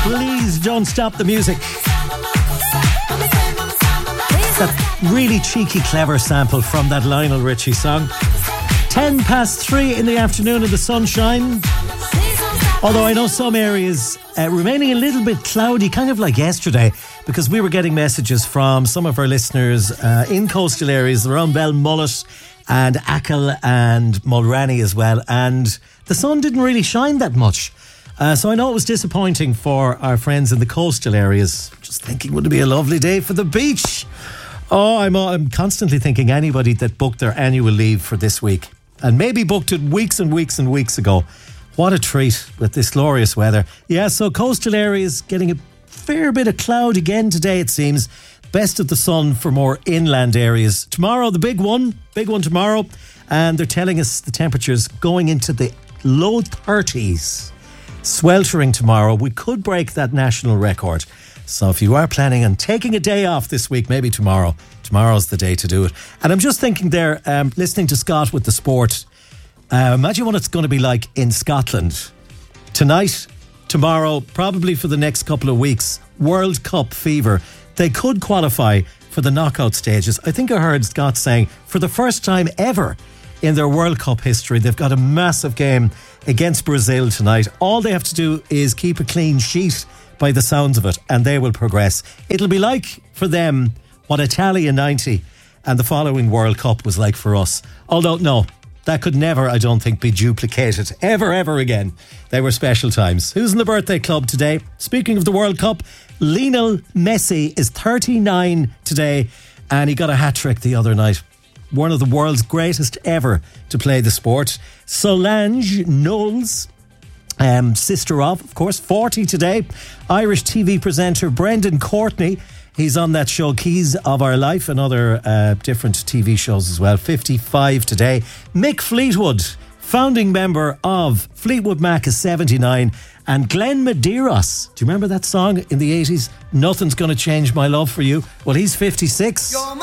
Please don't stop the music. That really cheeky, clever sample from that Lionel Richie song. 3:10 in the afternoon in the sunshine. Although I know some areas remaining a little bit cloudy, kind of like yesterday, because we were getting messages from some of our listeners in coastal areas around Belmullet and Achill and Mulranny as well, and the sun didn't really shine that much. So I know it was disappointing for our friends in the coastal areas. Just thinking, would it be a lovely day for the beach? Oh, I'm constantly thinking anybody that booked their annual leave for this week and maybe booked it weeks and weeks and weeks ago. What a treat with this glorious weather. Yeah, so coastal areas getting a fair bit of cloud again today, it seems. Best of the sun for more inland areas. Tomorrow, the big one tomorrow. And they're telling us the temperatures going into the low 30s. Sweltering tomorrow. We could break that national record. So if you are planning on taking a day off this week, maybe tomorrow's the day to do it. And I'm just thinking there, listening to Scott with the sport, imagine what it's going to be like in Scotland. Tonight, tomorrow, probably for the next couple of weeks, World Cup fever. They could qualify for the knockout stages. I think I heard Scott saying for the first time ever in their World Cup history, they've got a massive game against Brazil tonight. All they have to do is keep a clean sheet by the sounds of it, and they will progress. It'll be like for them what Italia 90 and the following World Cup was like for us. Although, no, that could never, I don't think, be duplicated ever again. They were special times. Who's in the birthday club today? Speaking of the World Cup, Lionel Messi is 39 today, and he got a hat-trick the other night. One of the world's greatest ever to play the sport. Solange Knowles, sister of course, 40 today. Irish TV presenter Brendan Courtney, he's on that show Keys of Our Life and other different TV shows as well. 55 today. Mick Fleetwood, founding member of Fleetwood Mac, is 79. And Glenn Medeiros, do you remember that song in the 80s? Nothing's Gonna Change My Love for You. Well, he's 56.